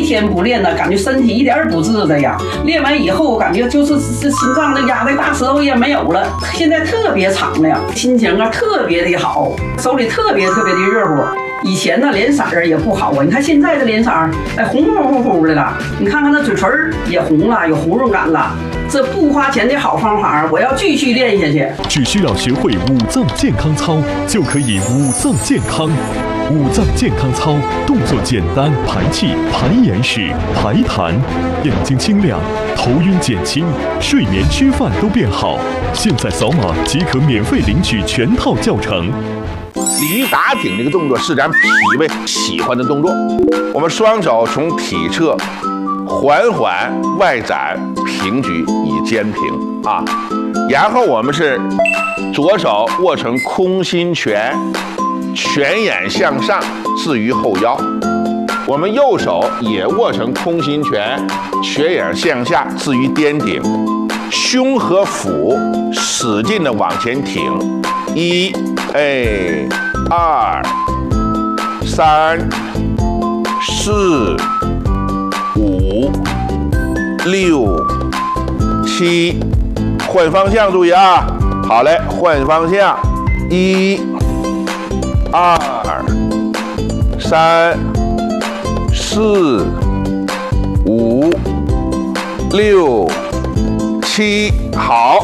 天不练呢，感觉身体一点儿不自在呀。练完以后，感觉就是心脏的压在大石头也没有了，现在特别敞亮，心情啊特别的好，手里特别的热乎。以前呢脸色儿也不好啊，你看现在的脸色儿，哎，红乎乎的了。你看看那嘴唇也红了，有红润感了。这不花钱的好方法，我要继续练下去。 只需要学会五脏健康操，就可以五脏健康。五脏健康操动作简单，排气、排眼屎、排痰，眼睛清亮，头晕减轻，睡眠吃饭都变好。现在扫码即可免费领取全套教程。 鲤鱼打挺这个动作是咱脾胃喜欢的动作。我们双手从体侧缓缓外展，平举以肩平啊。然后我们是左手握成空心拳，拳眼向上置于后腰。我们右手也握成空心拳，拳眼向下置于颠顶，胸和腹使劲的往前挺。1、2、3、4、5、6、7，换方向注意啊！好嘞，换方向，1、2、3、4、5、6、7，好，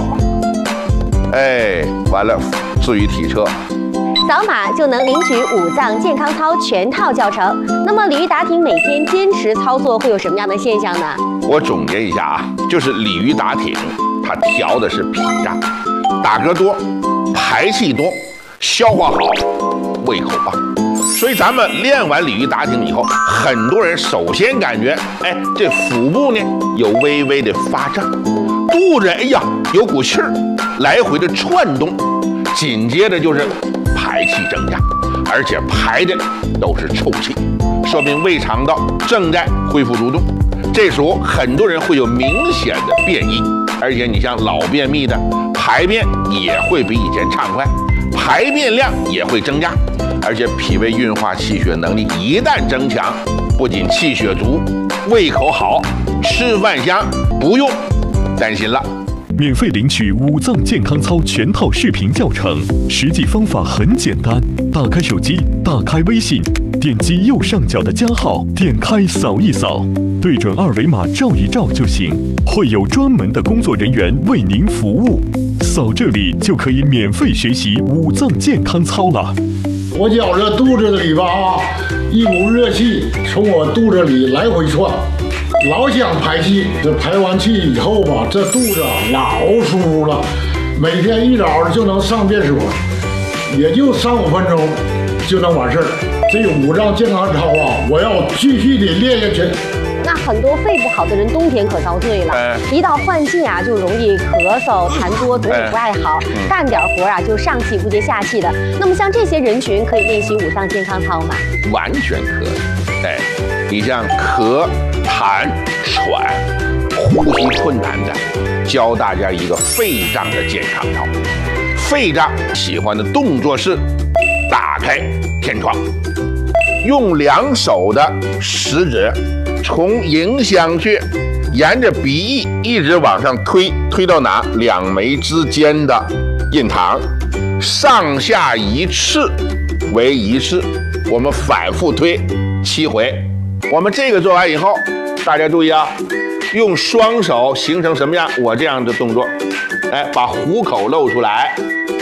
完了，置于体侧。 扫码就能领取五脏健康操全套教程。那么鲤鱼打挺每天坚持操作会有什么样的现象呢？ 我总结一下啊，就是鲤鱼打挺，它调的是脾脏，打嗝多，排气多，消化好，胃口棒。所以咱们练完鲤鱼打挺以后，很多人首先感觉，这腹部呢有微微的发胀，肚子有股气儿，来回的窜动，紧接着就是排气增加，而且排的都是臭气，说明胃肠道正在恢复蠕动。这时候很多人会有明显的便意，而且你像老便秘的，排便也会比以前畅快，排便量也会增加，而且脾胃运化气血能力一旦增强，不仅气血足，胃口好，吃饭香，不用担心了。 免费领取五脏健康操全套视频教程，实际方法很简单，打开手机，打开微信，点击右上角的加号，点开扫一扫，对准二维码照一照就行，会有专门的工作人员为您服务。扫这里就可以免费学习五脏健康操了。 我觉着肚子里吧一股热气从我肚子里来回窜，老想排气。这排完气以后吧，这肚子老舒服了。每天一早就能上厕所，也就3、5分钟就能完事儿。这个五脏健康操啊，我要继续的练下去。 那很多肺不好的人冬天可遭罪了，一到换季啊，就容易咳嗽、痰多，嘴也不爱好，干点活啊就上气不接下气的。那么像这些人群可以练习五脏健康操吗？ 完全可以。你像咳、痰、喘、呼吸困难的，教大家一个肺脏的健康操。肺脏喜欢的动作是打开天窗，用2手的食指从迎香穴沿着鼻翼一直往上推到哪？2眉之间的印堂，上下1次为1次，我们反复推7回。我们这个做完以后，大家注意啊，用双手形成什么样？我这样的动作，把虎口露出来，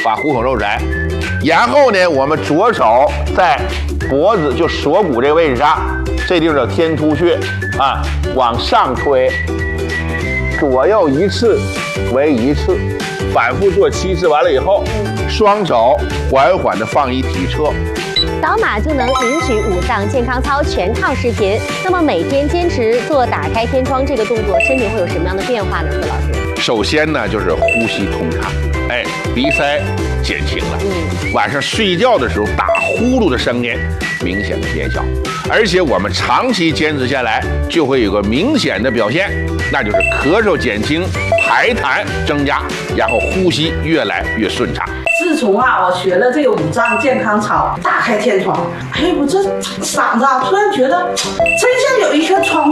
然后呢，我们左手在脖子就锁骨这个位置上，这地方叫天突穴啊，往上推，左右1次为1次，反复做7次。完了以后，双手缓缓的放于体侧。 扫码就能领取五脏健康操全套视频。那么每天坚持做打开天窗这个动作，身体会有什么样的变化呢？孙老师， 首先呢就是呼吸通畅，鼻塞减轻了，晚上睡觉的时候打呼噜的声音明显的减小，而且我们长期坚持下来，就会有个明显的表现，那就是咳嗽减轻，排痰增加，然后呼吸越来越顺畅。 自从我学了这个五脏健康操，打开天窗，我这嗓子突然觉得真像有一圈窗户